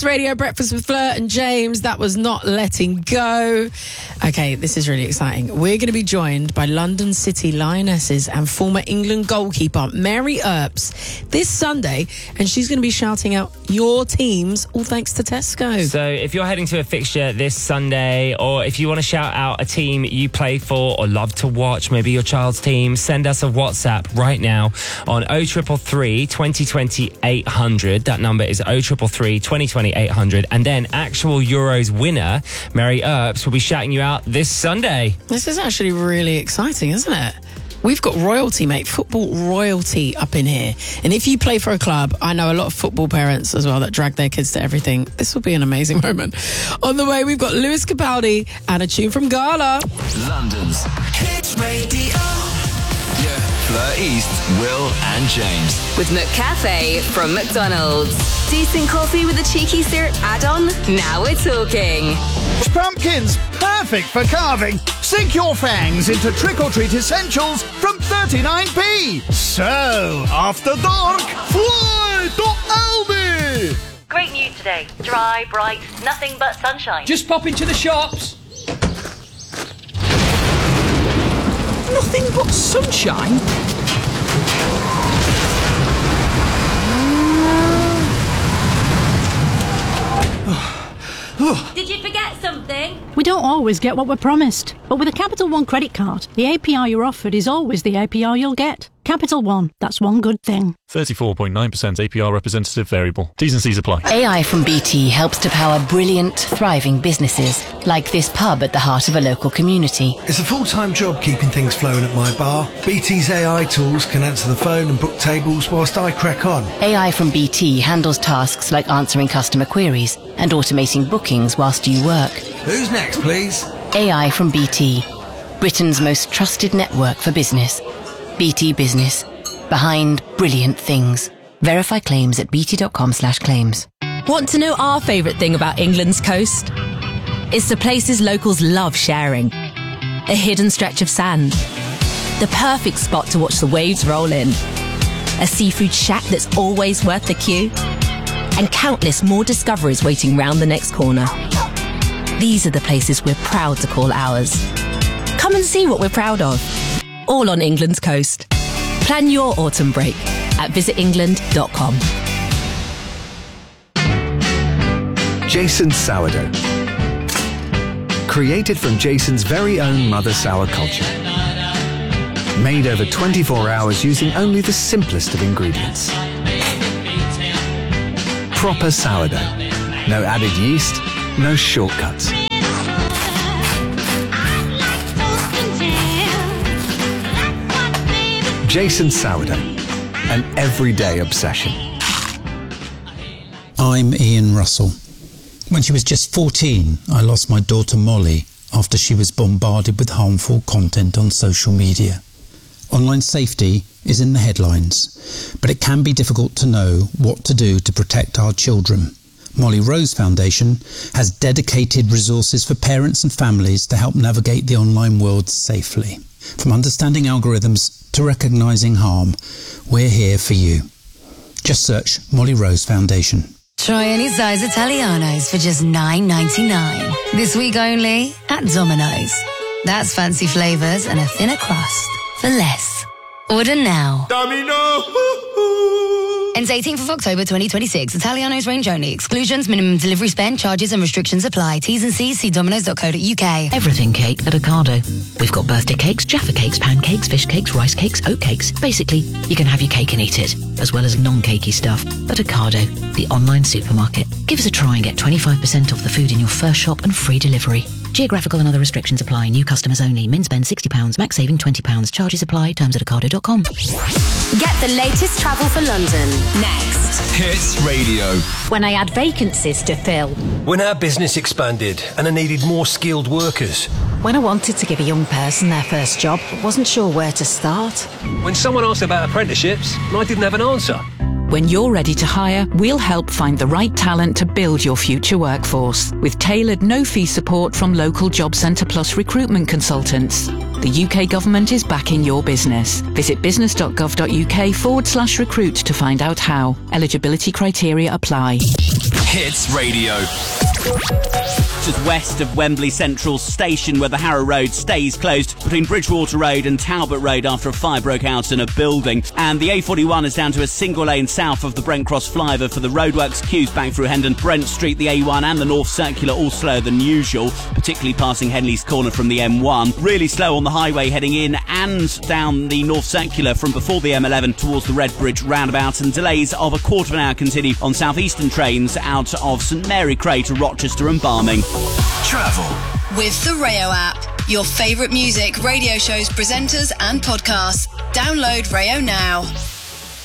Radio Breakfast with Fleur and James. That was Not Letting Go. Okay, this is really exciting. We're going to be joined by London City Lionesses and former England goalkeeper Mary Earps this Sunday, and she's going to be shouting out your teams, all thanks to Tesco. So if you're heading to a fixture this Sunday, or if you want to shout out a team you play for or love to watch, maybe your child's team, send us a WhatsApp right now on 0333 2020 800. That number is 0333 2020 800, and then actual Euros winner Mary Earps will be shouting you out this Sunday. This is actually really exciting, isn't it? We've got royalty, mate, football royalty up in here. And if you play for a club, I know a lot of football parents as well that drag their kids to everything. This will be an amazing moment. On the way, we've got Lewis Capaldi and a tune from Gala. London's Hits Radio. Fleur East, Will and James. With McCafe from McDonald's. Decent coffee with a cheeky syrup add-on? Now we're talking. Pumpkins, perfect for carving. Sink your fangs into trick-or-treat essentials from 39p. So, after dark, fly to Aldi. Great news today. Dry, bright, nothing but sunshine. Just pop into the shops. Nothing but sunshine? Did you forget something? We don't always get what we're promised, but with a Capital One credit card, the APR you're offered is always the APR you'll get. Capital One, that's one good thing. 34.9% APR representative variable. T's and C's apply. AI from BT helps to power brilliant, thriving businesses, like this pub at the heart of a local community. It's a full-time job keeping things flowing at my bar. BT's AI tools can answer the phone and book tables whilst I crack on. AI from BT handles tasks like answering customer queries and automating bookings whilst you work. Who's next, please? AI from BT, Britain's most trusted network for business. BT Business. Behind brilliant things. Verify claims at bt.com/claims. Want to know our favourite thing about England's coast? It's the places locals love sharing. A hidden stretch of sand. The perfect spot to watch the waves roll in. A seafood shack that's always worth the queue. And countless more discoveries waiting round the next corner. These are the places we're proud to call ours. Come and see what we're proud of. All on England's coast. Plan your autumn break at visitengland.com. Jason's Sourdough. Created from Jason's very own mother sour culture. Made over 24 hours using only the simplest of ingredients. Proper sourdough. No added yeast, no shortcuts. Jason's Sourdough, an everyday obsession. I'm Ian Russell. When she was just 14, I lost my daughter Molly after she was bombarded with harmful content on social media. Online safety is in the headlines, but it can be difficult to know what to do to protect our children. Molly Rose Foundation has dedicated resources for parents and families to help navigate the online world safely. From understanding algorithms to recognising harm, we're here for you. Just search Molly Rose Foundation. Try any size Italianos for just $9.99. This week only at Domino's. That's fancy flavours and a thinner crust for less. Order now. Domino! Ends 18th of October 2026. Italianos range only. Exclusions, minimum delivery spend, charges and restrictions apply. T's and C's, see dominoes.co.uk. Everything cake at Ocado. We've got birthday cakes, Jaffa cakes, pancakes, fish cakes, rice cakes, oat cakes. Basically, you can have your cake and eat it, as well as non-cakey stuff. At Ocado, the online supermarket. Give us a try and get 25% off the food in your first shop and free delivery. Geographical and other restrictions apply. New customers only. Min spend £60. Max saving £20. Charges apply. Terms at ocado.com. Get the latest travel for London. Next. Hits Radio. When I had vacancies to fill. When our business expanded and I needed more skilled workers. When I wanted to give a young person their first job, but wasn't sure where to start. When someone asked about apprenticeships and I didn't have an answer. When you're ready to hire, we'll help find the right talent to build your future workforce with tailored no-fee support from local Job Centre Plus recruitment consultants. The UK government is backing your business. Visit business.gov.uk/recruit to find out how. Eligibility criteria apply. Hits Radio. Just west of Wembley Central Station, where the Harrow Road stays closed between Bridgewater Road and Talbot Road after a fire broke out in a building. And the A41 is down to a single lane south of the Brent Cross flyover for the roadworks. Queues back through Hendon, Brent Street, the A1 and the North Circular all slower than usual, particularly passing Henley's Corner from the M1. Really slow on the highway heading in and down the North Circular from before the M11 towards the Redbridge roundabout, and delays of a quarter of an hour continue on southeastern trains out of St Mary Cray to Rochester and Barming. Travel with the Rayo app. Your favourite music, radio shows, presenters and podcasts. Download Rayo now.